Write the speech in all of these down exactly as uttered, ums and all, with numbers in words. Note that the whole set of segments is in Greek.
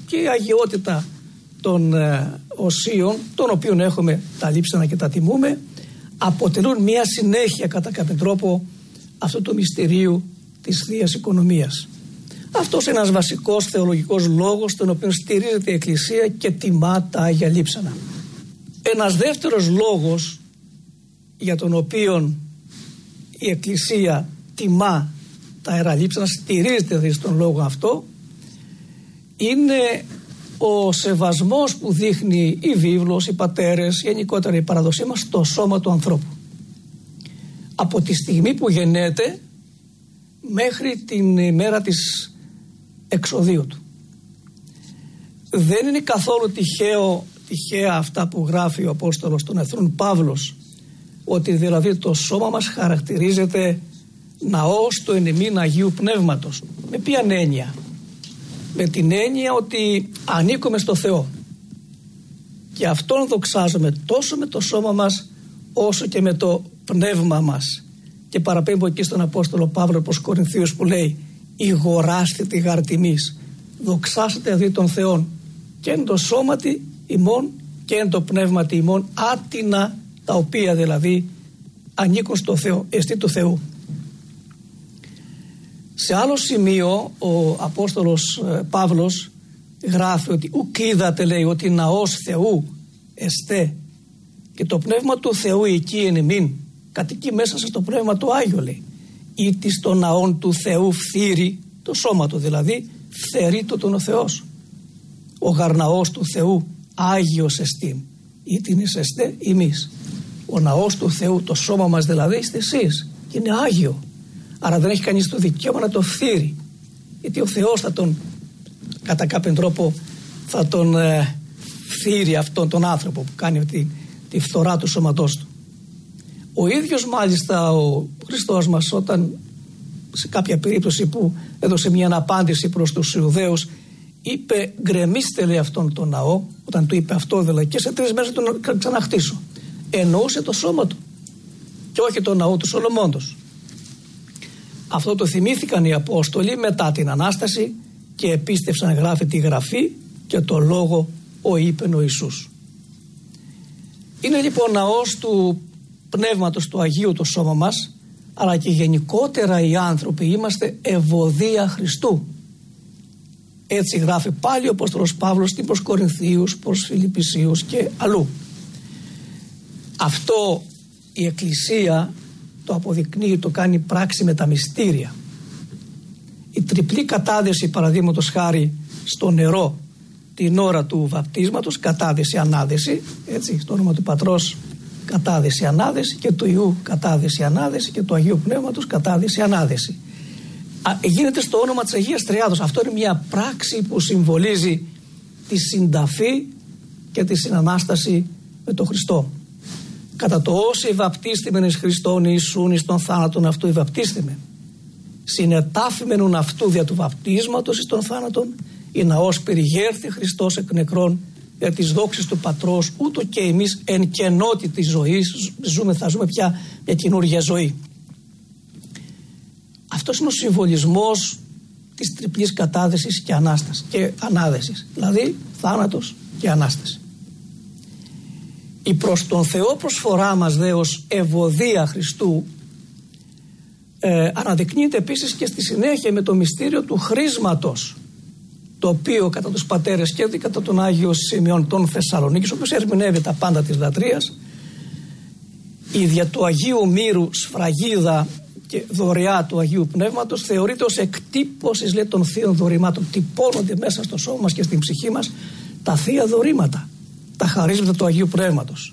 και η αγιότητα των ε, οσίων, των οποίων έχουμε τα λείψανα και τα τιμούμε, αποτελούν μια συνέχεια κατά κάποιο τρόπο αυτού του μυστηρίου της Θείας Οικονομίας. Αυτός είναι ένας βασικός θεολογικός λόγος τον οποίο στηρίζεται η Εκκλησία και τιμά τα Άγια Λείψανα. Ένας δεύτερος λόγος για τον οποίο η Εκκλησία τιμά τα Ιερά Λείψανα, στηρίζεται δηλαδή στον λόγο αυτό, είναι ο σεβασμός που δείχνει η βίβλος, οι πατέρες, γενικότερα η παραδοσία μας στο σώμα του ανθρώπου. Από τη στιγμή που γεννέται μέχρι την ημέρα της εξοδείου του. Δεν είναι καθόλου τυχαίο, τυχαία αυτά που γράφει ο Απόστολος των Εθνών Παύλος, ότι δηλαδή το σώμα μας χαρακτηρίζεται ναός του εν ημίν Αγίου Πνεύματος. Με ποια έννοια? Με την έννοια ότι ανήκουμε στο Θεό και Αυτόν δοξάζουμε τόσο με το σώμα μας όσο και με το πνεύμα μας. Και παραπέμπω εκεί στον Απόστολο Παύλο προς Κορινθίους που λέει «Ηγοράστε τη γαρτιμής, δοξάσετε δι τον Θεόν και εν το σώματι ημών και εν το πνεύματι ημών, άτινα τα οποία δηλαδή ανήκουν στο Θεό, εστί του Θεού». Σε άλλο σημείο ο Απόστολος Παύλος γράφει ότι ουκ είδατε, λέει, ότι ναός Θεού εστέ και το πνεύμα του Θεού εκεί εν ημίν, κατοικεί μέσα σας το πνεύμα του Άγιο, λέει, ή της των ναών του Θεού φθήρει, το σώμα του δηλαδή, φθερεί το τον ο Θεός. Ο γαρναός του Θεού Άγιος εστίν, ή την εστέ ημείς. Ο ναός του Θεού, το σώμα μας δηλαδή, είστε εσείς και είναι Άγιο. Άρα δεν έχει κανείς το δικαίωμα να το φθείρει, γιατί ο Θεός θα τον, κατά κάποιον τρόπο θα τον ε, φθείρει αυτόν τον άνθρωπο που κάνει τη, τη φθορά του σώματός του. Ο ίδιος μάλιστα ο Χριστός μας, όταν σε κάποια περίπτωση που έδωσε μια απάντηση προς τους Ιουδαίους, είπε γκρεμίστε, λέει, αυτόν τον ναό, όταν του είπε αυτό δηλαδή, και σε τρεις μέρες τον ξαναχτίσω. Εννοούσε το σώμα του και όχι το ναό του Σολομώντος. Αυτό το θυμήθηκαν οι Απόστολοι μετά την Ανάσταση και επίστευσαν, γράφει, τη Γραφή και το λόγο ο είπεν ο Ιησούς. Είναι λοιπόν ναός του Πνεύματος του Αγίου το σώμα μας, αλλά και γενικότερα οι άνθρωποι είμαστε ευωδία Χριστού. Έτσι γράφει πάλι ο Απόστολος Παύλος προς Κορινθίους, προς Φιλιππισίους και αλλού. Αυτό η Εκκλησία το αποδεικνύει, το κάνει πράξη με τα μυστήρια. Η τριπλή κατάδεση, παραδείγματος χάρη, στο νερό την ώρα του βαπτίσματος, κατάδεση ανάδεση, έτσι, στο όνομα του Πατρός κατάδεση ανάδεση και του Υιού κατάδεση ανάδεση και του Αγίου Πνεύματος κατάδεση ανάδεση. Α, γίνεται στο όνομα της Αγίας Τριάδος. Αυτό είναι μια πράξη που συμβολίζει τη συνταφή και τη συνανάσταση με τον Χριστό. Κατά το όσοι βαπτίστημεν εις Χριστόν Ιησούν εις τον θάνατον αυτού οι βαπτίστημεν. Συνετάφημενουν αυτού δια του βαπτίσματος εις τον θάνατον, ή ναός περιγέρθη Χριστός εκ νεκρών για τις δόξες του Πατρός, ούτω και εμείς εν κενότητα της ζωής ζούμε, θα ζούμε πια μια καινούργια ζωή. Αυτός είναι ο συμβολισμός της τριπλής κατάδεσης και ανάστασης και ανάδεσης, δηλαδή θάνατος και ανάσταση. Η προς τον Θεό προσφορά μας δε ως ευωδία Χριστού ε, αναδεικνύεται επίσης και στη συνέχεια με το μυστήριο του χρίσματος, το οποίο κατά τους πατέρες και κατά τον Άγιο Σημειών των Θεσσαλονίκης, ο οποίος ερμηνεύει τα πάντα της λατρείας, η δια του Αγίου Μύρου σφραγίδα και δωρεά του Αγίου Πνεύματος θεωρείται ως εκτύπωσης, λέει, των θείων δωρημάτων. Τυπώνονται μέσα στο σώμα μας και στην ψυχή μας τα θεία δωρήματα, τα χαρίσματα του Αγίου Πνεύματος.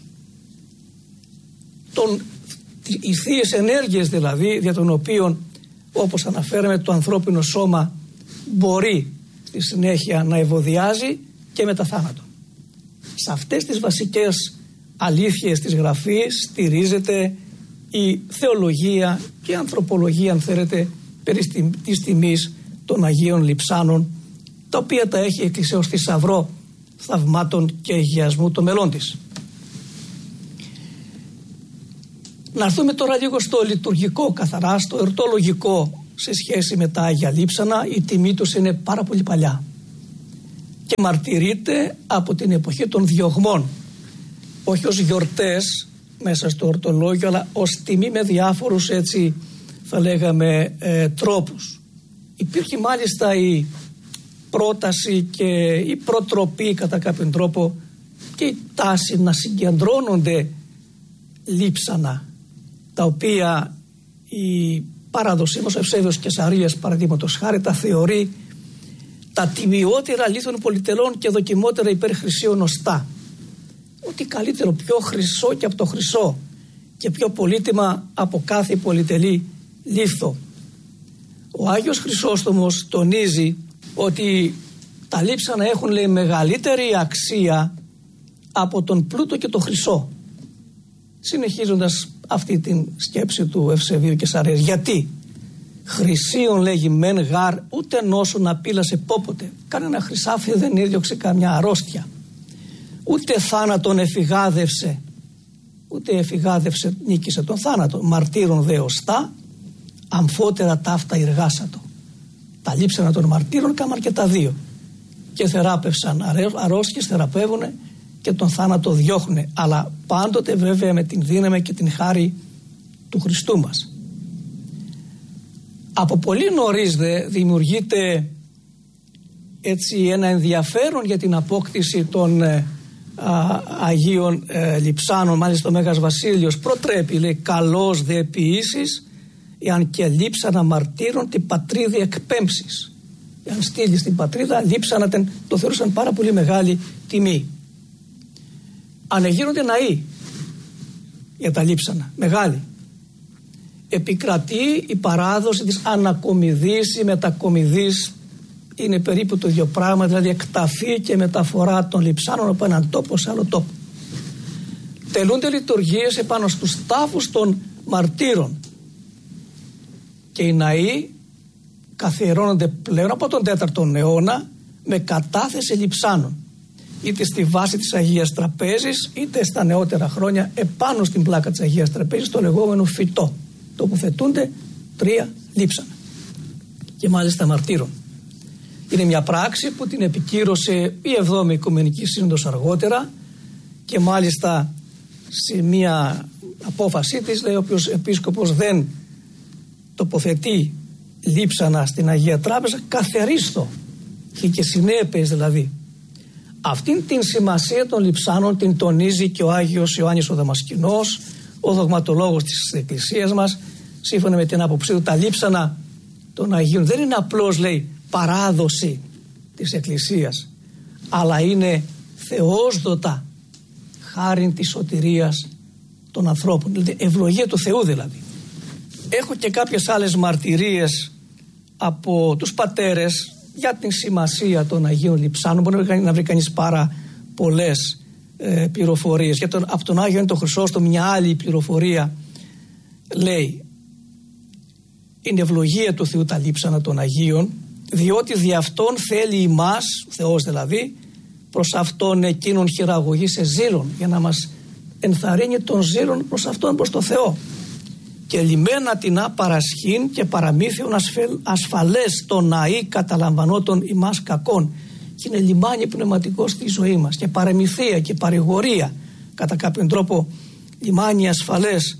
Τον, οι θείες ενέργειες δηλαδή, για τον οποίον, όπως αναφέραμε, το ανθρώπινο σώμα μπορεί στη συνέχεια να ευωδιάζει και μετά θάνατο. Σε αυτές τις βασικές αλήθειες της Γραφής στηρίζεται η θεολογία και η ανθρωπολογία, αν θέλετε, περί της τιμής των Αγίων Λειψάνων, τα οποία τα έχει η Εκκλησία ως θησαυρό θαυμάτων και αγιασμού των μελών της. Να έρθουμε τώρα λίγο στο λειτουργικό καθαρά, στο ερτολογικό σε σχέση με τα Άγια Λείψανα. Η τιμή τους είναι πάρα πολύ παλιά. και μαρτυρείται από την εποχή των διωγμών, όχι ως γιορτές μέσα στο ορτολόγιο, αλλά ως τιμή με διάφορους, έτσι θα λέγαμε, ε, τρόπους. Υπήρχε μάλιστα η πρόταση και η προτροπή κατά κάποιον τρόπο και η τάση να συγκεντρώνονται λείψανα, τα οποία η παράδοσή μας, ο Ευσέβιος Κεσαρίας παραδείγματος χάρη, τα θεωρεί τα τιμιότερα λίθων πολυτελών και δοκιμότερα υπέρ χρυσίων οστά. Ότι καλύτερο, πιο χρυσό και από το χρυσό και πιο πολύτιμα από κάθε πολυτελή λίθο. Ο Άγιος Χρυσόστομος τονίζει ότι τα λείψανα έχουν, λέει, μεγαλύτερη αξία από τον πλούτο και το χρυσό. Συνεχίζοντας αυτή την σκέψη του Ευσεβίου Κεσαρίας, γιατί χρυσίων, λέγει, μεν γάρ ούτε νόσο να πήλασε πόποτε. Κανένα χρυσάφι δεν έδιωξε καμιά αρρώστια, ούτε θάνατον εφηγάδευσε, ούτε εφηγάδευσε νίκησε τον θάνατο. Μαρτύρων δε οστά αμφότερα ταύτα εργάσατο. Τα λείψανα των μαρτύρων κάμαν και τα δύο, και θεράπευσαν αρρώστιες, θεραπεύουνε και τον θάνατο διώχνουνε, αλλά πάντοτε βέβαια με την δύναμη και την χάρη του Χριστού μας. Από πολύ νωρίς δε δημιουργείται έτσι ένα ενδιαφέρον για την απόκτηση των ε, α, Αγίων ε, Λειψάνων. Μάλιστα ο Μέγας Βασίλειος προτρέπει, λέει, καλώς δε ποιήσεις εάν και λείψανα μαρτύρων την πατρίδη εκπέμψεις. Εάν στείλει στην πατρίδα λείψανα, το θεωρούσαν πάρα πολύ μεγάλη τιμή. Ανεγείρονται ναοί για τα λείψανα, μεγάλη. Επικρατεί η παράδοση της ανακομιδής ή μετακομιδής, είναι περίπου το ίδιο πράγμα, δηλαδή εκταφή και μεταφορά των λειψάνων από έναν τόπο σε άλλο τόπο. Τελούνται λειτουργίες επάνω στους τάφους των μαρτύρων και οι ναοί καθιερώνονται πλέον από τον τέταρτο αιώνα με κατάθεση λειψάνων, είτε στη βάση της Αγίας Τραπέζης είτε στα νεότερα χρόνια επάνω στην πλάκα της Αγίας Τραπέζης, το λεγόμενο φυτό. Τοποθετούνται τρία λείψανα και μάλιστα μαρτύρων. Είναι μια πράξη που την επικύρωσε η εβδόμη Οικουμενική Σύνοδος αργότερα και μάλιστα σε μια απόφασή της λέει, όποιος επίσκοπος δεν τοποθετεί λείψανα στην Αγία Τράπεζα καθαρίστο, και, και συνέπειες δηλαδή. Αυτήν την σημασία των λειψάνων την τονίζει και ο Άγιος Ιωάννης ο Δαμασκηνός, ο δογματολόγος της Εκκλησίας μας. Σύμφωνα με την άποψή του, τα λείψανα των Αγίων δεν είναι απλώς, λέει, παράδοση της Εκκλησίας, αλλά είναι θεόσδοτα χάριν της σωτηρίας των ανθρώπων, δηλαδή ευλογία του Θεού δηλαδή. Έχω και κάποιες άλλες μαρτυρίες από τους πατέρες για την σημασία των Αγίων Λειψάνων. Μπορεί να βρει κανείς πάρα πολλές ε, πληροφορίες. Για τον, από τον Άγιο είναι το Χρυσόστομο μια άλλη πληροφορία λέει, είναι ευλογία του Θεού τα λείψανα των Αγίων, διότι δι' αυτόν θέλει ημάς, ο Θεός δηλαδή, προς αυτόν εκείνον χειραγωγή σε ζήλων, για να μας ενθαρρύνει τον ζήλων προς αυτόν, προς το Θεό. Και λιμένα την άπαρασχήν και παραμύθιον ασφαλές το ναή καταλαμβανότων ημάς κακών. Και είναι λιμάνι πνευματικό στη ζωή μας και παραμυθία και παρηγορία, κατά κάποιον τρόπο λιμάνι ασφαλές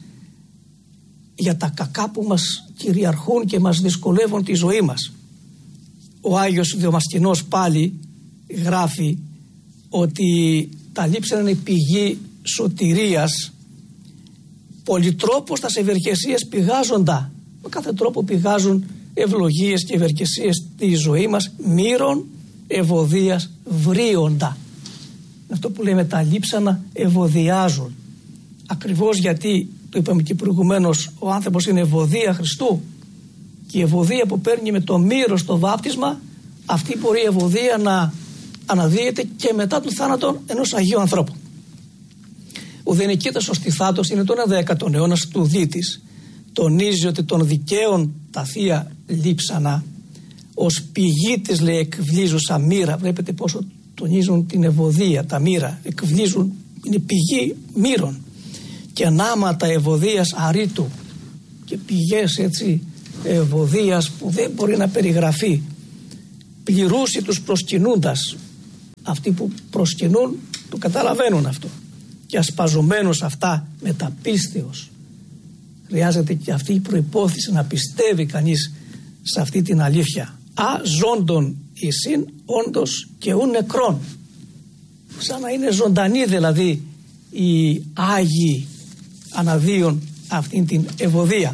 για τα κακά που μας κυριαρχούν και μας δυσκολεύουν τη ζωή μας. Ο Άγιος Δαμασκηνός πάλι γράφει ότι τα λείψανα είναι πηγή σωτηρίας, πολυτρόπως τας ευεργεσίες πηγάζοντα. Με κάθε τρόπο πηγάζουν ευλογίες και ευεργεσίες στη ζωή μας, μύρων ευωδίας βρίοντα. Αυτό που λέμε τα λείψανα ευωδιάζουν. Ακριβώς γιατί, το είπαμε και προηγουμένως, ο άνθρωπος είναι ευωδία Χριστού και η ευωδία που παίρνει με το μύρος το βάπτισμα, αυτή μπορεί η ευωδία να αναδύεται και μετά του θάνατο ενός Αγίου ανθρώπου. Ο Δενικήτας ο Στιθάτος είναι τον δέκατο αιώνα του Δίτης. Τονίζει ότι των δικαίων τα θεία λείψανα ως πηγή της, λέει, εκβλίζουσα μοίρα. Βλέπετε πόσο τονίζουν την ευωδία, τα μοίρα. Εκβλίζουν, είναι πηγή μοίρων. Και νάματα ευωδίας αρήτου. Και πηγές έτσι ευωδίας που δεν μπορεί να περιγραφεί. Πληρούσι τους προσκυνούντας. αυτοί που προσκυνούν το καταλαβαίνουν αυτό. Και ασπαζομένος αυτά μεταπίστεως. Χρειάζεται και αυτή η προϋπόθεση να πιστεύει κανείς σε αυτή την αλήθεια. Α ζώντων εισήν όντως και ου νεκρών. Σαν να είναι ζωντανοί δηλαδή οι Άγιοι αναδύουν αυτήν την ευωδία.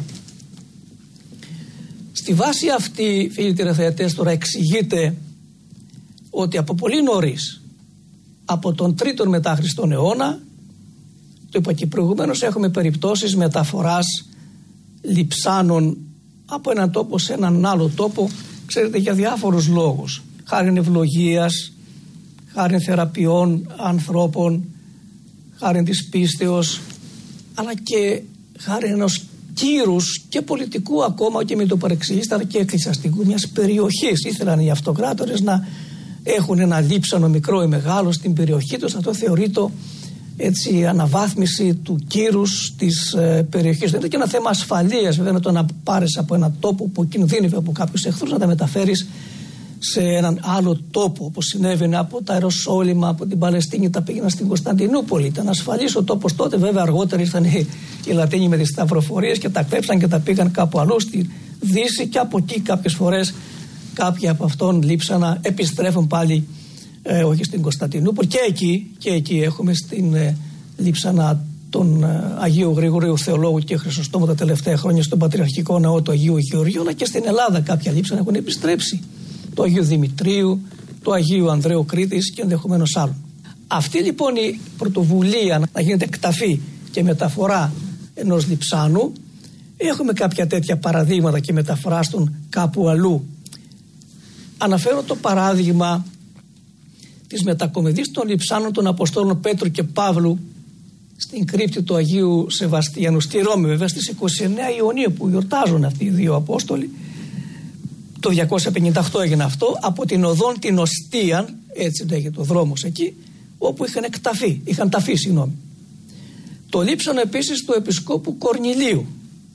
Στη βάση αυτή, φίλοι τηλεθεατές, τώρα εξηγείται ότι από πολύ νωρίς, από τον τρίτον μετά Χριστόν αιώνα, το είπα και προηγουμένως, έχουμε περιπτώσεις μεταφοράς λειψάνων από έναν τόπο σε έναν άλλο τόπο, ξέρετε, για διάφορους λόγους. Χάριν ευλογίας, χάριν θεραπείων ανθρώπων, χάριν της πίστεως, αλλά και χάριν ενός κύρους και πολιτικού, ακόμα και με το παρεξηγήστα, και εκκλησιαστικού μιας περιοχής. Ήθελαν οι αυτοκράτορες να έχουν ένα λείψανο μικρό ή μεγάλο στην περιοχή τους. Αυτό θεωρείται έτσι αναβάθμιση του κύρους της ε, περιοχής. Δεν είναι και ένα θέμα ασφαλείας, βέβαια, το να πάρεις από έναν τόπο που κινδύνευε από κάποιους εχθρούς να τα μεταφέρεις σε έναν άλλο τόπο, όπως συνέβαινε από τα Ιεροσόλυμα, από την Παλαιστίνη, τα πήγαιναν στην Κωνσταντινούπολη. Ήταν ασφαλής ο τόπος τότε, βέβαια αργότερα ήρθαν οι, οι Λατίνοι με τις σταυροφορίες και τα κλέψαν και τα πήγαν κάπου αλλού στη Δύση, και από εκεί κάποιες φορές κάποιοι από αυτόν λείψανα επιστρέφουν πάλι ε, όχι στην Κωνσταντινούπολη, και εκεί, και εκεί έχουμε στην ε, λείψανα τον ε, Αγίου Γρηγορίου Θεολόγου και Χρυσοστόμου τα τελευταία χρόνια στον Πατριαρχικό Ναό του Αγίου Γεωργίου, αλλά και στην Ελλάδα κάποια λείψανα έχουν επιστρέψει, του Αγίου Δημητρίου, του Αγίου Ανδρέου Κρήτης και ενδεχομένως άλλων. Αυτή λοιπόν η πρωτοβουλία να γίνεται εκταφή και μεταφορά ενός λειψάνου, έχουμε κάποια τέτοια παραδείγματα και μεταφορά στον κάπου αλλού. Αναφέρω το παράδειγμα της μετακομιδής των λειψάνων των Αποστόλων Πέτρου και Παύλου στην κρύπτη του Αγίου Σεβαστιανού στη Ρώμη, βέβαια στις είκοσι εννέα Ιουνίου που γιορτάζουν αυτοί οι δύο Απόστολοι. Το διακόσια πενήντα οκτώ έγινε αυτό, από την οδόν την Οστίαν, έτσι λέγεται ο δρόμος εκεί, όπου είχαν εκταφεί, είχαν ταφεί, συγγνώμη. Το λείψανο επίσης του Επισκόπου Κορνηλίου,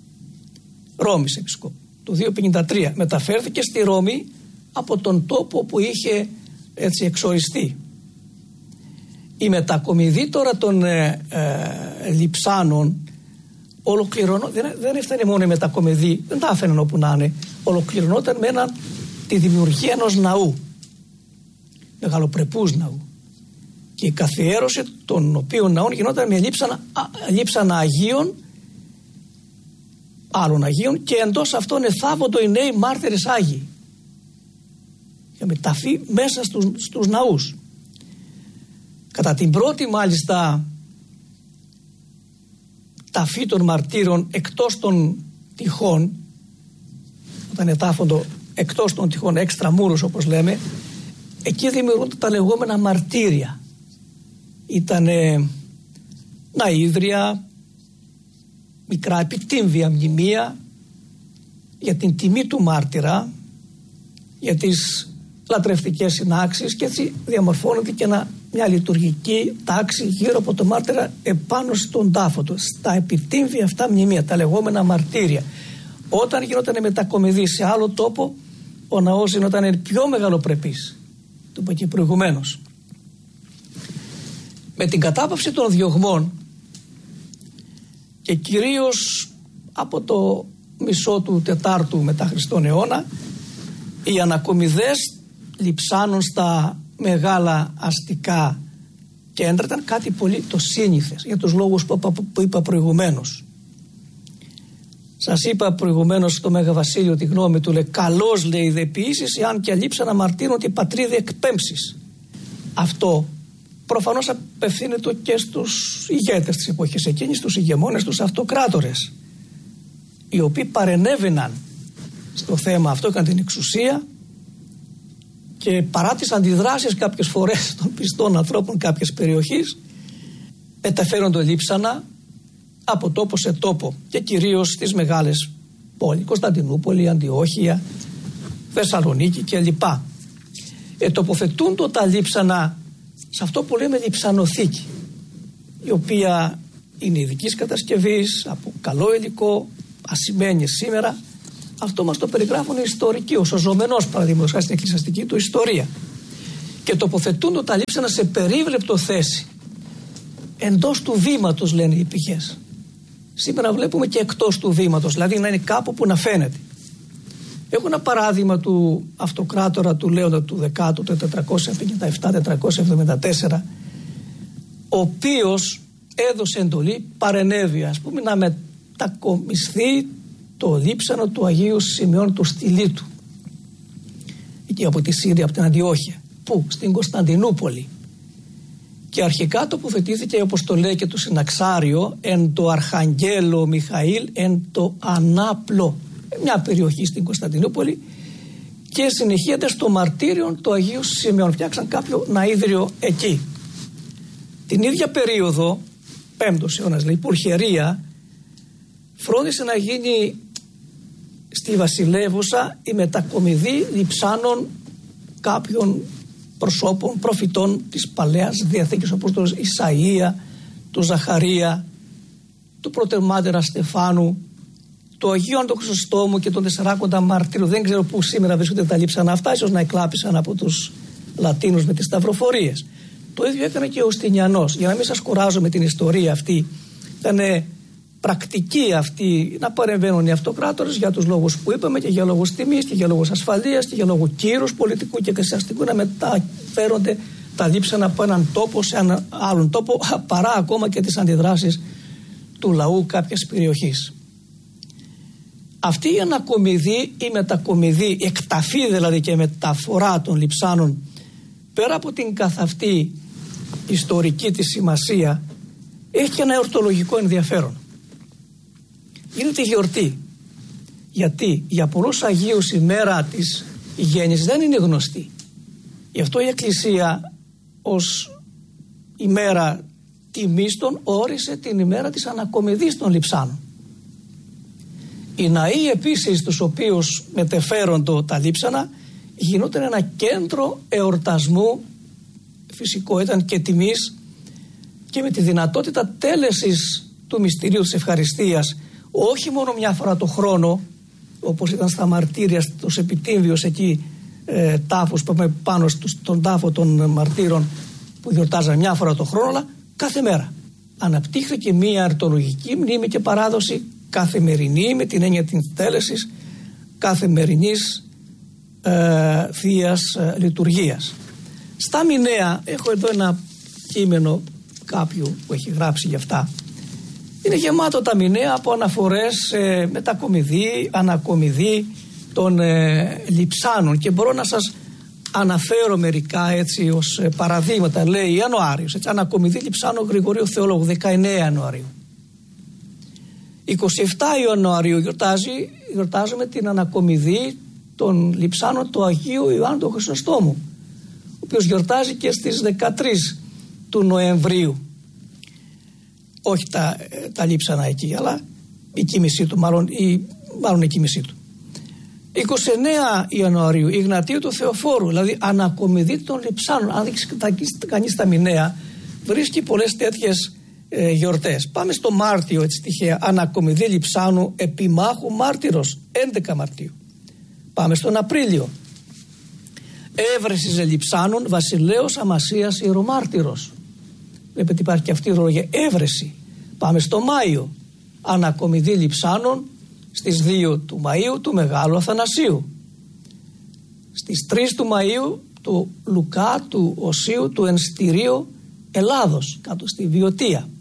Ρώμης Επισκόπου, το διακόσια πενήντα τρία, μεταφέρθηκε στη Ρώμη από τον τόπο που είχε έτσι εξοριστεί. Η μετακομιδή τώρα των ε, ε, λειψάνων ολοκληρωνό, δεν, δεν έφτανε μόνο η μετακομιδή, δεν τα άφηναν όπου να είναι, ολοκληρωνόταν με έναν, τη δημιουργία ενός ναού, μεγαλοπρεπούς ναού, και η καθιέρωση των οποίων ναών γινόταν με λείψανα, λείψανα Αγίων, άλλων Αγίων, και εντός αυτών εθάβοντο οι νέοι μάρτυρες Άγιοι. Είχαμε ταφεί μέσα στους, στους ναούς. Κατά την πρώτη μάλιστα ταφή των μαρτύρων εκτός των τυχών, όταν ετάφοντο εκτός των τυχών, έξτρα μούρους όπως λέμε, εκεί δημιουργούνται τα λεγόμενα μαρτύρια. Ήτανε ναΐδρια, μικρά επιτύμβια μνημεία για την τιμή του μάρτυρα, για τις λατρευτικές συνάξεις, και έτσι διαμορφώνεται και ένα, μια λειτουργική τάξη γύρω από το μάρτυρα επάνω στον τάφο του, στα επιτύμβια αυτά μνημεία, τα λεγόμενα μαρτύρια. Όταν γινόταν μετακομιδή σε άλλο τόπο, ο ναός γινόταν πιο μεγαλοπρεπής, το είπα και προηγουμένως. Με την κατάπαυση των διωγμών, και κυρίως από το μισό του τετάρτου μετά Χριστόν αιώνα, οι ανακομιδές λειψάνων στα μεγάλα αστικά κέντρα ήταν κάτι πολύ το σύνηθες, για τους λόγους που, που, που είπα προηγουμένως. Σας είπα προηγουμένως στο Μέγα Βασίλειο τη γνώμη του, λέει, καλώς λέει δε ποιήσεις, εάν και αλείψα να μαρτύρουν την πατρίδα εκπέμψεις. Αυτό προφανώς απευθύνεται και στους ηγέτες της εποχής εκείνης, στους ηγεμόνες, τους αυτοκράτορες, οι οποίοι παρενέβαιναν στο θέμα αυτό, είχαν την εξουσία, και παρά τις αντιδράσεις κάποιες φορές των πιστών ανθρώπων κάποιες περιοχής, μεταφέρουν το λείψανα από τόπο σε τόπο, και κυρίως στις μεγάλες πόλεις, Κωνσταντινούπολη, Αντιόχεια, Θεσσαλονίκη κλπ. Ε, τοποθετούν το τα λείψανα σε αυτό που λέμε λειψανοθήκη, η οποία είναι ειδικής κατασκευής, από καλό υλικό, ασημένει σήμερα. Αυτό μας το περιγράφουν οι ιστορικοί, ο Σωζομενός παραδείγματος χάρη στην εκκλησιαστική του ιστορία. και τοποθετούν τα λείψανα σε περίβλεπτο θέση, εντός του βήματος, λένε οι πηγές. Σήμερα βλέπουμε και εκτός του βήματος, δηλαδή να είναι κάπου που να φαίνεται. Έχω ένα παράδειγμα του αυτοκράτορα του Λέοντα του δέκατου, το τετρακόσια πενήντα επτά τετρακόσια εβδομήντα τέσσερα, ο οποίος έδωσε εντολή, παρενέβη ας πούμε, να μετακομισθεί το λείψανο του Αγίου Σημειών του Στυλίτου, εκεί από τη Σύρια, από την Αντιόχεια. Πού? Στην Κωνσταντινούπολη. Και αρχικά τοποθετήθηκε, όπως το λέει και το Συναξάριο, εν το Αρχαγγέλο Μιχαήλ εν το Ανάπλο, μια περιοχή στην Κωνσταντινούπολη, και συνεχίζεται στο μαρτύριο του Αγίου Σημειών. Φτιάξαν κάποιο ναΐδριο εκεί. Την ίδια περίοδο, πέμπτος αιώνας, λέει, η Πουρχερία φρόντισε να γίνει στη Βασιλεύουσα η μετακομιδή λειψάνων κάποιων προσώπων, προφητών της Παλαιάς Διαθήκης, όπως τον Ισαΐα, τον Ζαχαρία, του πρωτεμάτερα Στεφάνου, του Αγίου Άντο Χρυσοστόμου και τον Τεσσαράκοντα Μαρτύρου. Δεν ξέρω πού σήμερα βρίσκονται τα λείψανα αυτά, ίσως να εκλάπησαν από τους Λατίνους με τις σταυροφορίες. Το ίδιο έκανε και ο Ωστινιανός. Για να μην σας κουράζω με την ιστορία αυτή, ήταν πρακτική αυτή να παρεμβαίνουν οι αυτοκράτορες για τους λόγους που είπαμε, και για λόγους τιμής και για λόγους ασφαλείας και για λόγους κύρους πολιτικού και εκκλησιαστικού, να μεταφέρονται τα λείψανα από έναν τόπο σε έναν άλλον τόπο, παρά ακόμα και τις αντιδράσεις του λαού κάποιας περιοχής. Αυτή η ανακομιδή ή μετακομιδή, η εκταφή δηλαδή και μεταφορά των λειψάνων, πέρα από την καθ' αυτή ιστορική της σημασία, έχει και ένα εορτολογικό ενδιαφέρον. Γίνεται γιορτή. Γιατί για πολλούς Αγίους η μέρα της γέννησης δεν είναι γνωστή. Γι' αυτό η Εκκλησία ως ημέρα τιμής των όρισε την ημέρα της ανακομιδής των λειψάνων. Οι ναοί επίσης, τους οποίους μετεφέροντο τα λείψανα, γινόταν ένα κέντρο εορτασμού, φυσικό ήταν, και τιμής, και με τη δυνατότητα τέλεσης του μυστηρίου της ευχαριστίας, όχι μόνο μια φορά το χρόνο, όπως ήταν στα μαρτύρια, στους επιτύμβιους εκεί ε, τάφους που είπαμε πάνω στον τάφο των μαρτύρων, που γιορτάζαν μια φορά το χρόνο, αλλά κάθε μέρα. Αναπτύχθηκε μια αρτολογική μνήμη και παράδοση καθημερινή, με την έννοια της τέλεσης καθημερινής ε, θείας ε, λειτουργίας. Στα μηνέα, έχω εδώ ένα κείμενο κάποιου που έχει γράψει γι' αυτά. Είναι γεμάτο τα μηνέα από αναφορές ε, μετακομιδή, ανακομιδή των ε, λειψάνων, και μπορώ να σας αναφέρω μερικά έτσι ως ε, παραδείγματα. Λέει Ιανουάριος, έτσι, ανακομιδή λειψάνων Γρηγορίου Θεολόγου, δεκαεννέα Ιανουαρίου. είκοσι επτά Ιανουαρίου γιορτάζει, γιορτάζουμε την ανακομιδή των λειψάνων του Αγίου Ιωάννου του Χρυσοστόμου, ο οποίος γιορτάζει και στις δεκατρείς του Νοεμβρίου. Όχι τα, τα λείψανα εκεί, αλλά η κοίμησή του, μάλλον η, μάλλον η κοίμησή του. είκοσι εννέα Ιανουαρίου, Ιγνατίου του Θεοφόρου, δηλαδή ανακομιδή των λειψάνων. Αν δείξει κανείς τα μηνέα, βρίσκει πολλές τέτοιες ε, γιορτές. Πάμε στο Μάρτιο, έτσι τυχαία, ανακομιδή λειψάνου επιμάχου μάρτυρος, έντεκα Μαρτίου. Πάμε στον Απρίλιο, έβρεσης λειψάνων βασιλέως Αμασίας ιερομάρτυρος. Βλέπετε υπάρχει και αυτή η ορολογία, έβρεση. Πάμε στο Μάιο, ανακομιδή λειψάνων στις δύο του Μαΐου του Μεγάλου Αθανασίου. Στις τρεις του Μαΐου του Λουκά, του Οσίου, του Ενστηρίου Ελλάδος, κάτω στη Βιωτία.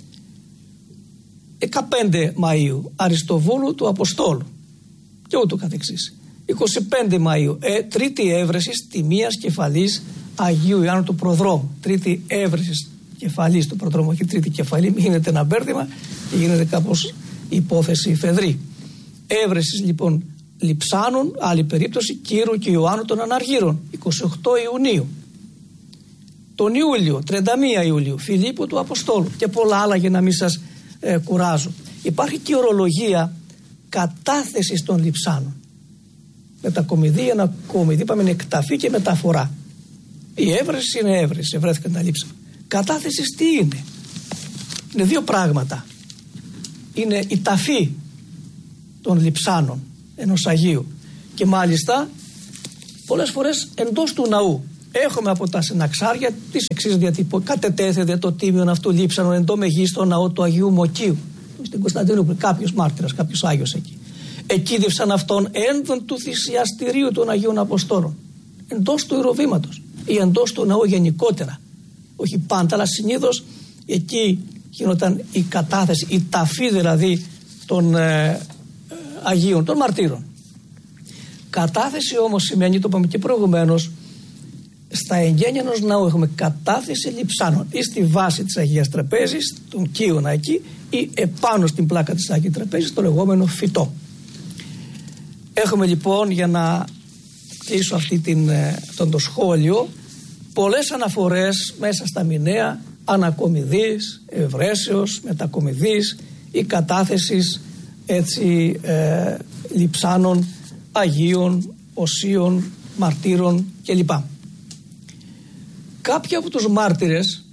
δεκαπέντε Μαΐου Αριστοβούλου του Αποστόλου, και ούτω καθεξής. είκοσι πέντε Μαΐου ε, τρίτη έβρεση τιμίας κεφαλής Αγίου Ιωάννου του Προδρόμου. Τρίτη έβρεση κεφαλής του Προδρόμου, όχι τρίτη κεφαλή, μην γίνεται ένα μπέρδεμα και γίνεται κάπως υπόθεση φεδρή. Έβρεσης λοιπόν λειψάνων, άλλη περίπτωση, Κύρου και Ιωάννου των Αναργύρων, εικοστή ογδόη Ιουνίου. Τον Ιούλιο, τριάντα μία Ιουλίου, Φιλίππου του Αποστόλου, και πολλά άλλα για να μην σας ε, κουράζω. Υπάρχει και ορολογία κατάθεσης των λειψάνων. Μετακομιδή, ανακομιδή, είπαμε είναι εκταφή και μεταφορά. Η έβρεση είναι έβρεση, βρέθηκαν τα λείψανα. Κατάθεσης τι είναι? Είναι δύο πράγματα. Είναι η ταφή των λειψάνων ενός Αγίου, και μάλιστα πολλές φορές εντός του ναού. Έχουμε από τα συναξάρια τις εξής διατυπώσεις. Κατετέθεται το τίμιον αυτού λείψανον εν το μεγίστο ναό του Αγίου Μοκίου. Στην Κωνσταντινούπολη, κάποιος μάρτυρας, κάποιος Άγιος εκεί. Εκείδευσαν αυτόν ένδον του θυσιαστηρίου των Αγίων Αποστόλων. Εντός του ηροβήματος ή εντός του ναού γενικότερα. Όχι πάντα, αλλά συνήθως εκεί γινόταν η κατάθεση, η ταφή δηλαδή των ε, ε, Αγίων, των μαρτύρων. Κατάθεση όμως σημαίνει, το είπαμε και προηγουμένως, στα εγγένεια ενός ναού έχουμε κατάθεση λειψάνων ή στη βάση της Αγίας Τραπέζης, τον κύωνα εκεί, ή επάνω στην πλάκα της Αγίας Τραπέζης, το λεγόμενο φυτό. Έχουμε λοιπόν, για να κλείσω αυτή την, τον το σχόλιο, πολλές αναφορές μέσα στα μηνέα ανακομιδής, ευρέσεως, μετακομιδής ή κατάθεσης έτσι ε, λειψάνων, Αγίων, Οσίων, Μαρτύρων κλπ. Κάποιοι από τους μάρτυρες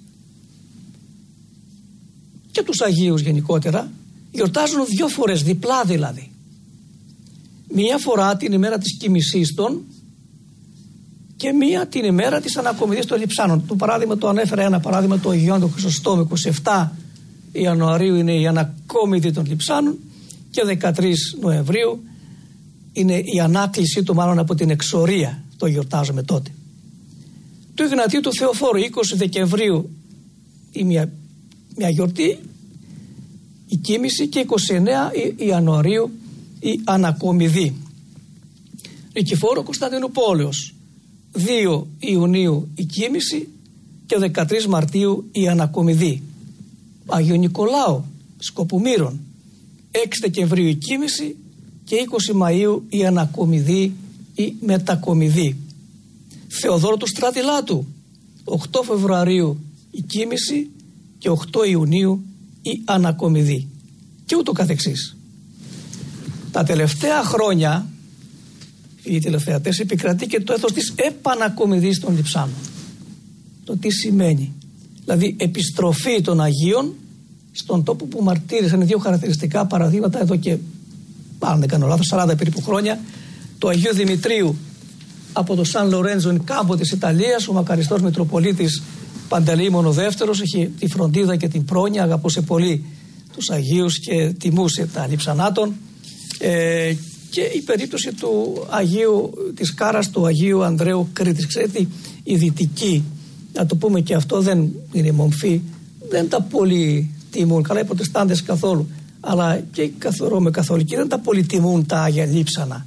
και τους Αγίους γενικότερα γιορτάζουν δύο φορές, διπλά δηλαδή. Μία φορά την ημέρα της κοιμησής των και μία την ημέρα της ανακομιδής των λειψάνων. Το παράδειγμα το ανέφερα, ένα παράδειγμα του Αγιών του Χρυσοστόμου, εικοστή εβδόμη Ιανουαρίου είναι η ανακόμιδη των λειψάνων και δεκατρείς Νοεμβρίου είναι η ανάκλησή του, μάλλον από την εξορία, το γιορτάζουμε τότε. Του Ιγνατίου του Θεοφόρου, είκοσι Δεκεμβρίου η μια, μια γιορτή, η κοίμηση, και είκοσι εννέα Ιανουαρίου η ανακομιδή. Νικηφόρου Κωνσταντινουπόλεως, δύο Ιουνίου η κοίμηση και δεκατρείς Μαρτίου η ανακομιδή. Αγίου Νικολάου Σκοπομήρων, έξι Δεκεμβρίου η κοίμηση και είκοσι Μαΐου η ανακομιδή ή μετακομιδή. Θεοδόρου του Στρατιλάτου, οκτώ Φεβρουαρίου η κοίμηση και οκτώ Ιουνίου η ανακομιδή, και ούτω καθεξής. Τα τελευταία χρόνια, οι τηλεθεατές, επικρατεί και το έθος της επανακομιδής των λειψάνων. Το τι σημαίνει? Δηλαδή επιστροφή των Αγίων στον τόπο που μαρτύρησαν. Δύο χαρακτηριστικά παραδείγματα εδώ και, αν δεν κάνω λάθος, σαράντα περίπου χρόνια. Το Αγίου Δημητρίου από το Σαν Λορέντζο εν κάμπο της Ιταλίας, ο μακαριστός Μητροπολίτης Παντελεήμων ο Δεύτερος είχε τη φροντίδα και την πρόνοια, αγαπούσε πολύ τους Αγίους και τιμούσε τα λειψανάτων. Ε, και η περίπτωση του Αγίου, της Κάρας του Αγίου Ανδρέου Κρήτης. Ξέρετε, οι δυτικοί, να το πούμε και αυτό, δεν είναι μομφή, δεν τα πολύ τιμούν, καλά οι Προτεστάντες καθόλου, αλλά και οι καθορούμε καθολικοί δεν τα πολύ τιμούν τα Άγια Λείψανα.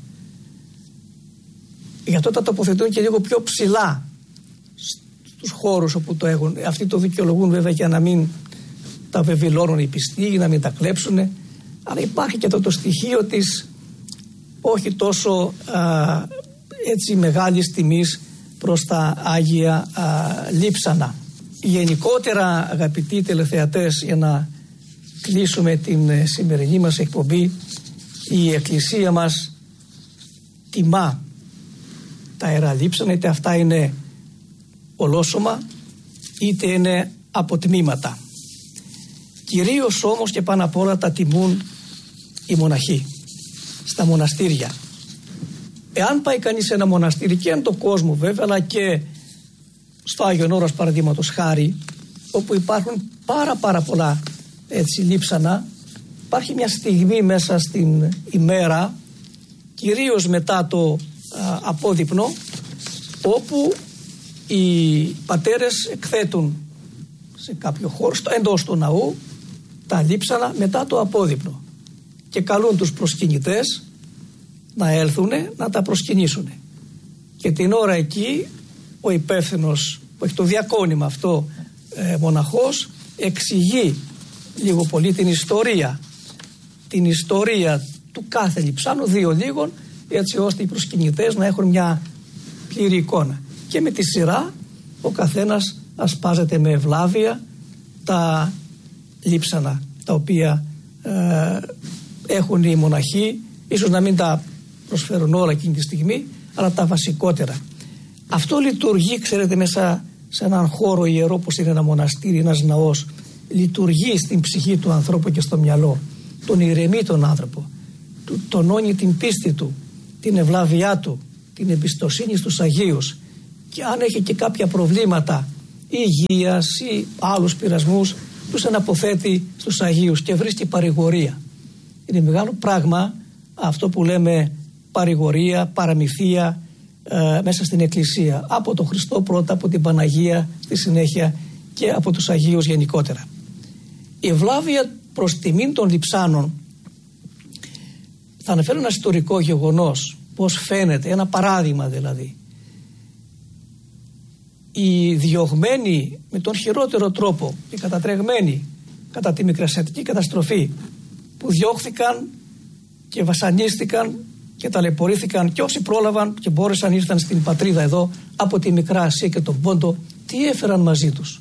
Γι' αυτό τα τοποθετούν και λίγο πιο ψηλά στους χώρους όπου το έχουν. Αυτοί το δικαιολογούν βέβαια για να μην τα βεβηλώνουν οι πιστοί, να μην τα κλέψουν. Αλλά υπάρχει και αυτό το στοιχείο της όχι τόσο α, έτσι μεγάλης τιμής προς τα Άγια α, Λείψανα. Γενικότερα, αγαπητοί τηλεθεατές, για να κλείσουμε την σημερινή μας εκπομπή, η Εκκλησία μας τιμά τα Ιερά Λείψανα, είτε αυτά είναι ολόσωμα είτε είναι αποτμήματα. Κυρίως όμως και πάνω απ' όλα τα τιμούν οι μοναχοί στα μοναστήρια. Εάν πάει κανείς σε ένα μοναστήρι, και εν το κόσμο βέβαια, αλλά και στο Άγιον Όρος παραδείγματος χάρη, όπου υπάρχουν πάρα πάρα πολλά έτσι λείψανα, υπάρχει μια στιγμή μέσα στην ημέρα, κυρίως μετά το α, απόδειπνο, όπου οι πατέρες εκθέτουν σε κάποιο χώρο, στο, εντός του ναού, τα λείψανα μετά το απόδειπνο και καλούν τους προσκυνητές να έλθουν να τα προσκυνήσουν. Και την ώρα εκεί ο υπεύθυνος που έχει το διακόνημα αυτό ε, μοναχός εξηγεί λίγο πολύ την ιστορία την ιστορία του κάθε λειψάνου, δύο λίγων, έτσι ώστε οι προσκυνητές να έχουν μια πλήρη εικόνα. Και με τη σειρά ο καθένας ασπάζεται με ευλάβεια τα λείψανα τα οποία ε, έχουν οι μοναχοί, ίσως να μην τα προσφέρουν όλα εκείνη τη στιγμή, αλλά τα βασικότερα. Αυτό λειτουργεί, ξέρετε, μέσα σε έναν χώρο ιερό όπως είναι ένα μοναστήρι, ένας ναός. Λειτουργεί στην ψυχή του ανθρώπου και στο μυαλό. Τον ηρεμεί τον άνθρωπο, του τονώνει την πίστη του, την ευλάβειά του, την εμπιστοσύνη στους Αγίους και αν έχει και κάποια προβλήματα υγείας ή άλλους πειρασμούς, τους αναποθέτει στους Αγίους και βρίσκει παρηγορία. Είναι μεγάλο πράγμα αυτό που λέμε παρηγορία, παραμυθία ε, μέσα στην Εκκλησία. Από τον Χριστό πρώτα, από την Παναγία στη συνέχεια και από τους Αγίους γενικότερα. Η ευλάβεια προς τιμήν των λειψάνων, θα αναφέρω ένα ιστορικό γεγονός, πώς φαίνεται, ένα παράδειγμα δηλαδή. Οι διωγμένοι με τον χειρότερο τρόπο και κατατρεγμένοι κατά τη Μικρασιατική καταστροφή, που διώχθηκαν και βασανίστηκαν και ταλαιπωρήθηκαν, και όσοι πρόλαβαν και μπόρεσαν ήρθαν στην πατρίδα εδώ από τη Μικρά Ασία και τον Πόντο, τι έφεραν μαζί τους?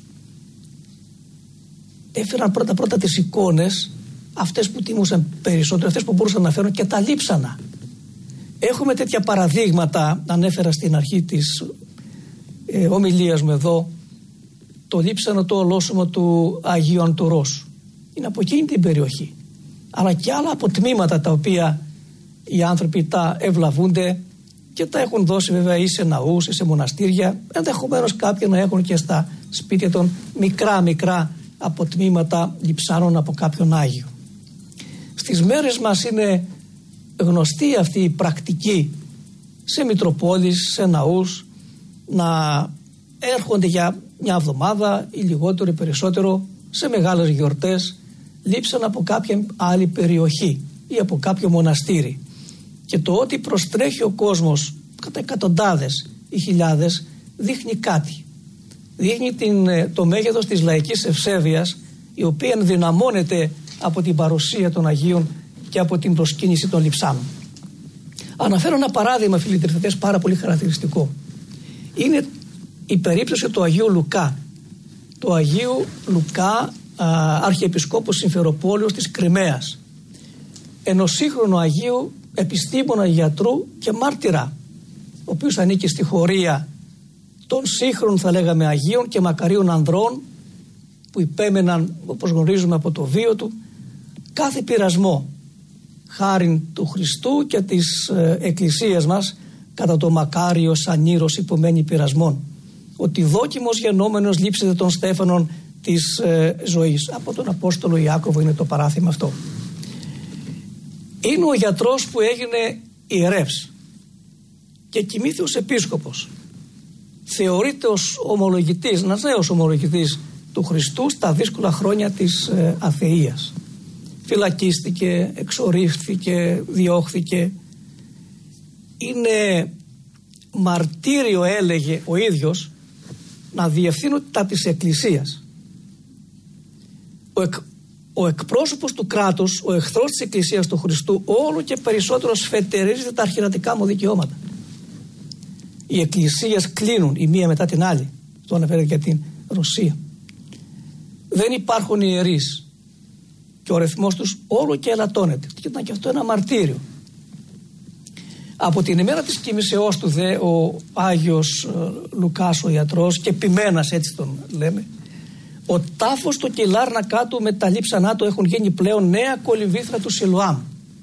Έφεραν πρώτα πρώτα τις εικόνες, αυτές που τιμούσαν περισσότερο, αυτές που μπορούσαν να φέρουν, και τα λείψανα. Έχουμε τέτοια παραδείγματα, ανέφερα στην αρχή της ε, ομιλίας μου εδώ, το λείψανο το ολόσωμο του Αγίου Αντουρός. Είναι από εκείνη την περιοχή. Αλλά και άλλα αποτμήματα τα οποία οι άνθρωποι τα ευλαβούνται και τα έχουν δώσει βέβαια ή σε ναούς ή σε μοναστήρια, ενδεχομένως κάποιοι να έχουν και στα σπίτια των μικρά μικρά αποτμήματα λειψάνων από κάποιον Άγιο. Στις μέρες μας είναι γνωστή αυτή η πρακτική σε μητροπόλεις, σε ναούς, να έρχονται για μια εβδομάδα ή λιγότερο ή περισσότερο σε μεγάλες γιορτές λείψαν από κάποια άλλη περιοχή ή από κάποιο μοναστήρι, και το ότι προστρέχει ο κόσμος κατά εκατοντάδες ή χιλιάδες δείχνει κάτι. Δείχνει την, το μέγεθος της λαϊκής ευσέβειας, η οποία ενδυναμώνεται από την παρουσία των Αγίων και από την προσκύνηση των λειψάνων. Αναφέρω ένα παράδειγμα, φίλοι τριθετές, πάρα πολύ χαρακτηριστικό. Είναι η περίπτωση του Αγίου Λουκά. Του Αγίου Λουκά, α, Αρχιεπισκόπου Συμφεροπόλεως της Κριμαίας. Ενός σύγχρονου Αγίου επιστήμονα, γιατρού και μάρτυρα, ο οποίος ανήκει στη χωρία των σύγχρονων, θα λέγαμε, Αγίων και μακαρίων ανδρών, που υπέμεναν, όπως γνωρίζουμε από το βίο του, κάθε πειρασμό, χάριν του Χριστού και της ε, Εκκλησίας μας, κατά το μακάριο σαν ήρος υπομένει πειρασμών. Ότι δόκιμος γενόμενος λείψετε των στέφανων της ε, ζωής. Από τον Απόστολο Ιάκωβο είναι το παράθυμα αυτό. Είναι ο γιατρός που έγινε ιερεύς και κοιμήθη ως επίσκοπος. Θεωρείται ως ομολογητής, ένας νέος ομολογητής του Χριστού στα δύσκολα χρόνια της ε, αθείας. Φυλακίστηκε, εξορίφθηκε, διώχθηκε. Είναι μαρτύριο, έλεγε ο ίδιος, να διευθύνουν τα της Εκκλησίας. Ο, εκ, ο εκπρόσωπος του κράτους, ο εχθρός της Εκκλησίας του Χριστού, όλο και περισσότερο σφετερίζεται τα αρχιερατικά μου δικαιώματα. Οι εκκλησίες κλείνουν η μία μετά την άλλη. Το αναφέρεται για την Ρωσία. Δεν υπάρχουν ιερείς και ο ρυθμός τους όλο και ελαττώνεται. Και ήταν και αυτό ένα μαρτύριο. Από την ημέρα της κοιμήσεώς του δε ο Άγιος Λουκάς ο ιατρός, και Ποιμένας έτσι τον λέμε, ο τάφος του κυλάρνακά του με τα λείψανά του έχουν γίνει πλέον νέα κολυμβήθρα του Σιλουάμ.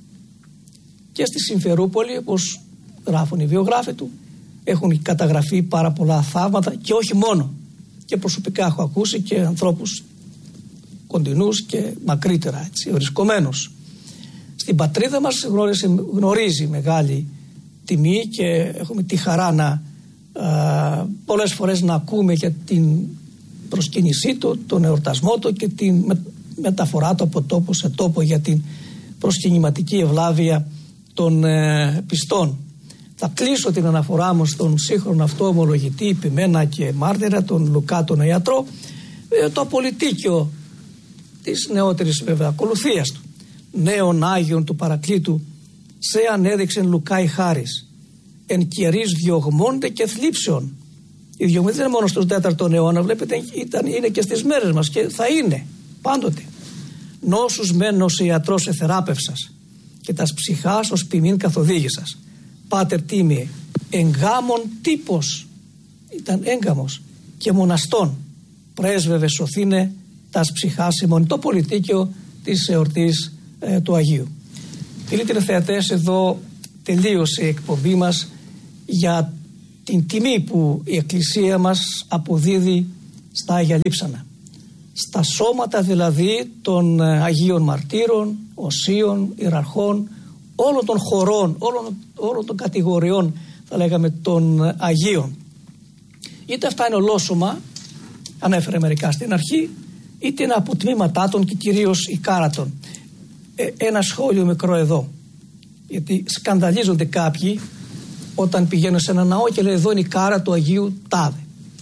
Και στη Συμφερούπολη, όπως γράφουν οι βιογράφοι του, έχουν καταγραφεί πάρα πολλά θαύματα, και όχι μόνο. Και προσωπικά έχω ακούσει και ανθρώπους κοντινούς και μακρύτερα, έτσι, ορισκομένους. Στην πατρίδα μας γνώρισε, γνωρίζει μεγάλη τιμή και έχουμε τη χαρά να α, πολλές φορές να ακούμε για την προσκύνησή του, τον εορτασμό του και την με, μεταφορά του από τόπο σε τόπο για την προσκυνηματική ευλάβεια των ε, πιστών. Θα κλείσω την αναφορά μου στον σύγχρονο αυτό ομολογητή, Ποιμένα και μάρτυρα, τον Λουκά τον ιατρό, ε, το απολυτίκιο της νεότερης βέβαια ακολουθίας του. Νέων Άγιων του Παρακλήτου σε ανέδειξεν Λουκάη χάρις, εν καιρείς διωγμόνται και θλίψεων. Η διωγμή δεν είναι μόνο στον τέταρτο αιώνα, βλέπετε, ήταν, είναι και στις μέρες μας και θα είναι πάντοτε. Νόσους μεν ως ιατρός εθεράπευσας και τας ψυχάς ως ποιμήν καθοδήγησας. Πάτερ τίμιε, εγκάμων τύπος, ήταν έγκαμος, και μοναστών πρέσβευε σωθήνε τας ψυχάς ημών. Το πολιτίκιο της εορτής ε, του Αγίου. Φίλοι τηλεθεατές, εδώ τελείωσε η εκπομπή μας για την τιμή που η Εκκλησία μας αποδίδει στα Άγια Λείψανα. Στα σώματα δηλαδή των Αγίων Μαρτύρων, Οσίων, Ιεραρχών, όλων των χωρών, όλων, όλων των κατηγοριών, θα λέγαμε, των Αγίων. Είτε αυτά είναι ολόσωμα, ανέφερε μερικά στην αρχή, είτε είναι από τμήματά των και κυρίως η κάρα των. Ε, ένα σχόλιο μικρό εδώ, γιατί σκανδαλίζονται κάποιοι όταν πηγαίνουν σε ένα ναό και λέει εδώ είναι η κάρα του Αγίου Τάδε.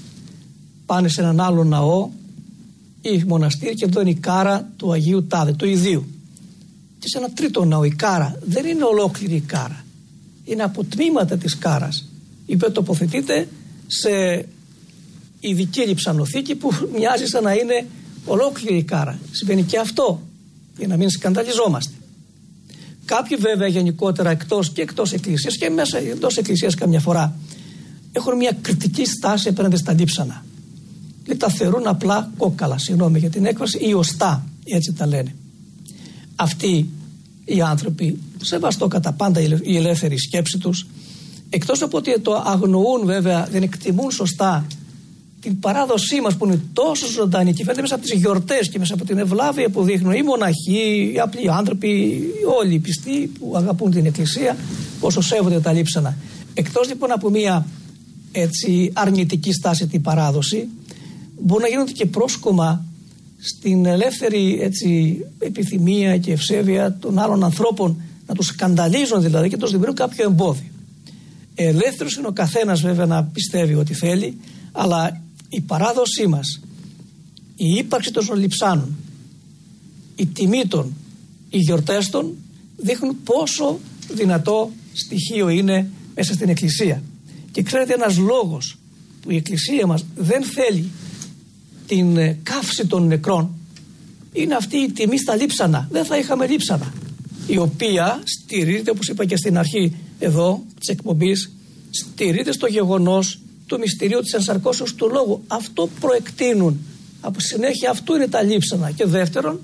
Πάνε σε έναν άλλο ναό ή μοναστήρι και εδώ είναι η κάρα του Αγίου Τάδε, του Ιδίου. Και σε ένα τρίτο ναό η κάρα δεν είναι ολόκληρη η κάρα. Είναι από τμήματα της κάρας, η οποία τοποθετείται σε ειδική λειψανοθήκη που μοιάζει σαν να είναι ολόκληρη η κάρα. Συμβαίνει και αυτό, για να μην σκανδαλιζόμαστε. Κάποιοι βέβαια γενικότερα εκτός και εκτός εκκλησίας και μέσα εντός εκκλησίας καμιά φορά έχουν μια κριτική στάση απέναντι στα λείψανα. Και τα θεωρούν απλά κόκαλα, συγγνώμη για την έκφραση, ή οστά, έτσι τα λένε. Αυτοί οι άνθρωποι, σεβαστό κατά πάντα η ελεύθερη σκέψη τους, εκτός από ότι το αγνοούν βέβαια, δεν εκτιμούν σωστά την παράδοσή μας που είναι τόσο ζωντανή και φαίνεται μέσα από τις γιορτές και μέσα από την ευλάβεια που δείχνουν οι μοναχοί, οι απλοί άνθρωποι, όλοι οι πιστοί που αγαπούν την Εκκλησία, πόσο σέβονται τα λείψανα. Εκτός λοιπόν από μια έτσι αρνητική στάση την παράδοση, μπορεί να γίνονται και πρόσκομα στην ελεύθερη έτσι, επιθυμία και ευσέβεια των άλλων ανθρώπων, να τους σκανδαλίζουν δηλαδή και τους δημιουργούν κάποιο εμπόδιο. Ελεύθερος είναι ο καθένας βέβαια να πιστεύει ό,τι θέλει, αλλά η παράδοσή μας, η ύπαρξη των λειψάνων, η τιμή των, οι γιορτές των δείχνουν πόσο δυνατό στοιχείο είναι μέσα στην Εκκλησία. Και ξέρετε, ένας λόγος που η Εκκλησία μας δεν θέλει την καύση των νεκρών είναι αυτή η τιμή στα λείψανα. Δεν θα είχαμε λείψανα, η οποία στηρίζεται, όπως είπα και στην αρχή εδώ της εκπομπής, στηρίζεται στο γεγονός του μυστηρίου της ενσαρκώσεως του Λόγου. Αυτό προεκτείνουν. Από συνέχεια αυτού είναι τα λείψανα. Και δεύτερον,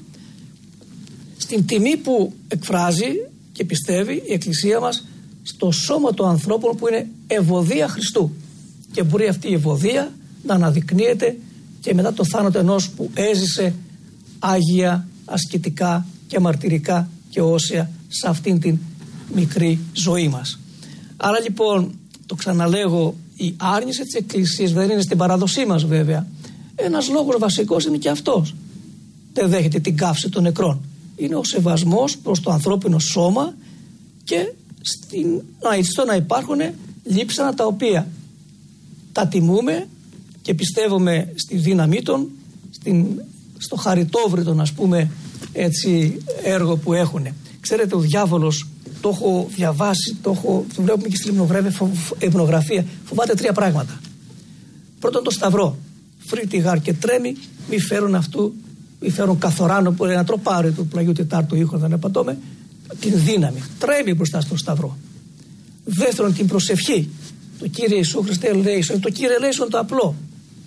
στην τιμή που εκφράζει και πιστεύει η Εκκλησία μας στο σώμα των ανθρώπων που είναι ευωδία Χριστού. Και μπορεί αυτή η ευωδία να αναδεικνύεται και μετά το θάνατο ενός που έζησε άγια, ασκητικά και μαρτυρικά και όσια σε αυτήν την μικρή ζωή μας. Άρα λοιπόν, το ξαναλέγω, η άρνηση της Εκκλησίας δεν είναι στην παράδοσή μας βέβαια. Ένας λόγος βασικός είναι και αυτός. Δεν δέχεται την καύση των νεκρών. Είναι ο σεβασμός προς το ανθρώπινο σώμα και στην, να, στο να υπάρχουν λείψανα τα οποία τα τιμούμε και πιστεύουμε στη δύναμή των, στην, στο χαριτόβριτο ας πούμε έτσι έργο που έχουν. Ξέρετε, ο διάβολος, το έχω διαβάσει, το, έχω, το βλέπουμε και στη λιμνογραφία, φοβάται τρία πράγματα. Πρώτον, το σταυρό. Φρύτει γάρ και τρέμει, μη φέρουν αυτού, μη φέρουν καθοράνο που είναι ένα τροπάρι του Πλαγιού Τετάρτου ήχου, δεν επατώμε, την δύναμη. Τρέμει μπροστά στο σταυρό. Δεύτερον, την προσευχή. Το Κύριε Ιησού Χριστέ ελέησον, το Κύριε ελέησον το απλό.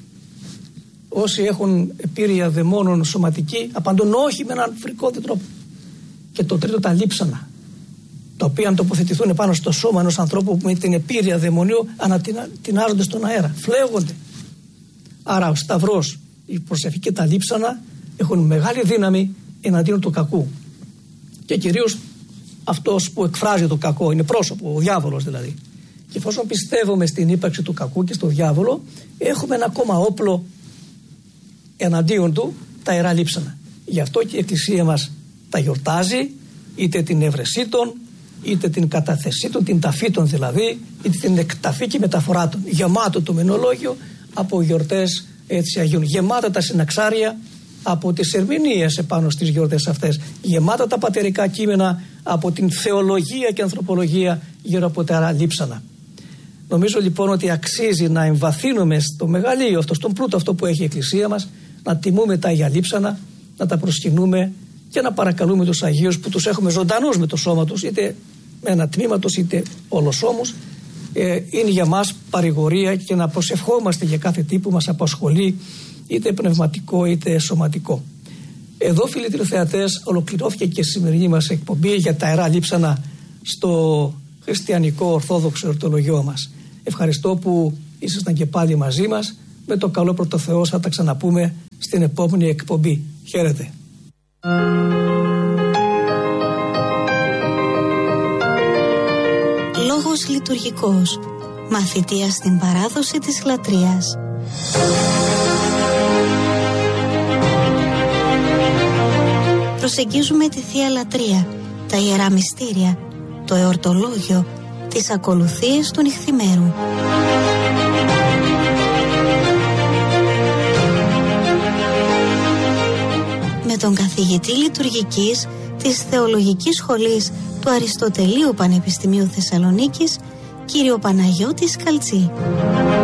Όσοι έχουν επίρρεια δαιμόνων σωματική, απαντούν όχι με έναν φρικόδη τρόπο. Και το τρίτο, τα λείψανα, τα οποία αν τοποθετηθούν πάνω στο σώμα ενός ανθρώπου με την επίρρεια δαιμονίου, ανατινάζονται στον αέρα, φλέγονται. Άρα ο σταυρός, η προσευχή και τα λείψανα έχουν μεγάλη δύναμη εναντίον του κακού. Και κυρίως αυτός που εκφράζει το κακό, είναι πρόσωπο, ο διάβολος δηλαδή. Και εφόσον πιστεύουμε στην ύπαρξη του κακού και στο διάβολο, έχουμε ένα ακόμα όπλο εναντίον του, τα ιερά λείψανα. Γι' αυτό και η Εκκλησία μας τα γιορτάζει, είτε την έβρεσή των, είτε την καταθεσή των, την ταφή των δηλαδή, είτε την εκταφή και μεταφορά των. Γεμάτο το μηνολόγιο από γιορτές έτσι Αγίων. Γεμάτα τα συναξάρια από τις ερμηνείες επάνω στις γιορτές αυτές. Γεμάτα τα πατερικά κείμενα από την θεολογία και ανθρωπολογία γύρω από τα ιερά λείψανα. Νομίζω λοιπόν ότι αξίζει να εμβαθύνουμε στο μεγαλείο αυτό, στον πλούτο αυτό που έχει η Εκκλησία μας, να τιμούμε τα Αγία Λείψανα, να τα προσκυνούμε και να παρακαλούμε τους Αγίους που τους έχουμε ζωντανούς με το σώμα τους, είτε με ένα τμήμα τους είτε ολοσώμους. Ε, είναι για μας παρηγορία και να προσευχόμαστε για κάθε τι που μας απασχολεί, είτε πνευματικό είτε σωματικό. Εδώ, φίλοι τηλεθεατές, ολοκληρώθηκε και η σημερινή μας εκπομπή για τα ιερά λείψανα στο χριστιανικό ορθόδοξο εορτολογιό μας. Ευχαριστώ που ήσασταν και πάλι μαζί μας. Με το καλό πρώτο Θεό θα τα ξαναπούμε στην επόμενη εκπομπή. Χαίρετε. Λόγος λειτουργικός. Μαθητεία στην παράδοση της λατρείας. Προσεγγίζουμε τη Θεία Λατρεία, τα Ιερά Μυστήρια, το εορτολόγιο, τις ακολουθίες του νυχθημέρου. Με τον καθηγητή λειτουργικής της Θεολογικής Σχολής του Αριστοτελείου Πανεπιστημίου Θεσσαλονίκης, κύριο Παναγιώτη Σκαλτσή.